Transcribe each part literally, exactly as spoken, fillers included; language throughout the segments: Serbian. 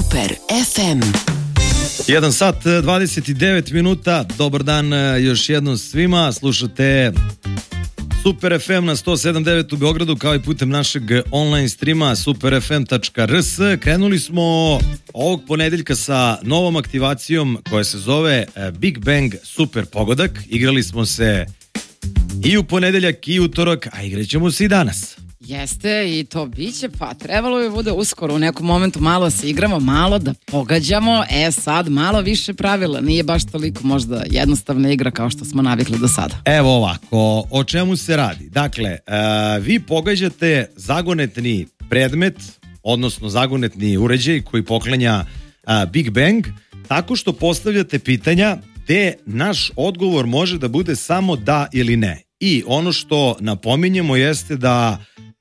Super ef em. jedan sat dvadeset devet minuta. Dobar dan još jednom svima. Slušate Super ef em na sto sedam devet u Beogradu, kao i putem našeg online streama super f m tačka r s. Krenuli smo ovog ponedeljka sa novom aktivacijom koja se zove Big Bang Super Pogodak. Igrali smo se i u ponedeljak i utorak, a igraćemo se i danas. Jeste, i to biće, pa trebalo bi bude uskoro u nekom momentu malo se igramo, malo da pogađamo. E sad, malo više pravila, nije baš toliko možda jednostavna igra kao što smo navikli do sada. Evo ovako, o čemu se radi? Dakle, uh, vi pogađate zagonetni predmet, odnosno zagonetni uređaj koji poklanja uh, Big Bang, tako što postavljate pitanja gde naš odgovor može da bude samo da ili ne. I ono što napominjemo jeste da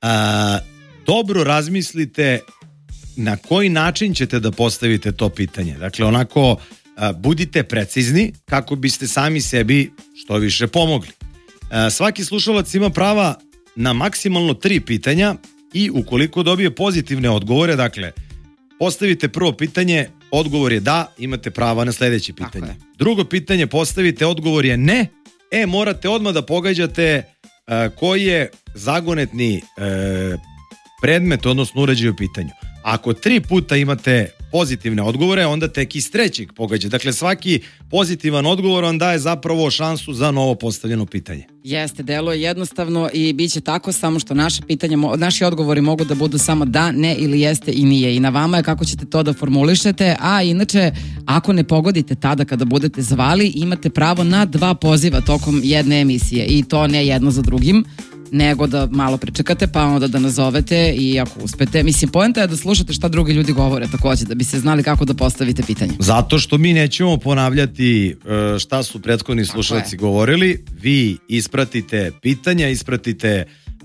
a, dobro razmislite na koji način ćete da postavite to pitanje. Dakle, onako a, budite precizni kako biste sami sebi što više pomogli. A, svaki slušalac ima prava na maksimalno tri pitanja i ukoliko dobije pozitivne odgovore, dakle, postavite prvo pitanje, odgovor je da, imate prava na sledeće pitanje. Drugo pitanje, postavite, odgovor je ne, e, morate odmah da pogađate uh, koji je zagonetni uh, predmet, odnosno uređaj u pitanju. Ako tri puta imate pozitivne odgovore, onda tek iz trećeg pogađa. Dakle, svaki pozitivan odgovor vam daje zapravo šansu za novo postavljeno pitanje. Jeste, delo je jednostavno i bit će tako, samo što naše pitanja, naši odgovori mogu da budu samo da, ne ili jeste i nije. I na vama je kako ćete to da formulišete, a inače, ako ne pogodite tada kada budete zvali, imate pravo na dva poziva tokom jedne emisije i to ne jedno za drugim, nego da malo pričekate pa onda da nazovete i ako uspete, mislim, poenta je da slušate šta drugi ljudi govore takođe, da bi se znali kako da postavite pitanje. Zato što mi nećemo ponavljati šta su prethodni slušalci govorili, vi ispratite pitanja, ispratite uh,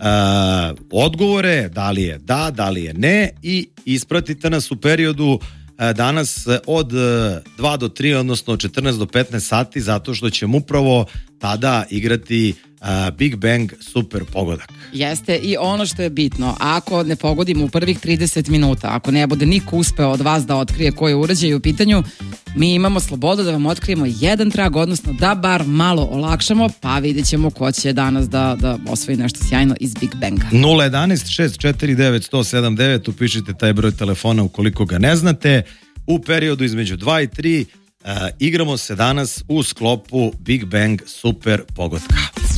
odgovore, da li je da, da li je ne, i ispratite nas u periodu uh, danas od dva do tri, odnosno od četrnaest do petnaest sati, zato što ćemo upravo tada igrati Uh, Big Bang Super Pogodak. Jeste, i ono što je bitno, ako ne pogodimo u prvih trideset minuta, ako ne bude niko uspeo od vas da otkrije koji je uređaj u pitanju, mi imamo slobodu da vam otkrijemo jedan trag, odnosno da bar malo olakšamo, pa vidjet ćemo ko će danas da, da osvoji nešto sjajno iz Big Banga. nula jedan šest četiri devet jedan zero sedam devet, upišite taj broj telefona ukoliko ga ne znate. U periodu između dva i tri uh, igramo se danas u sklopu Big Bang Super Pogotka.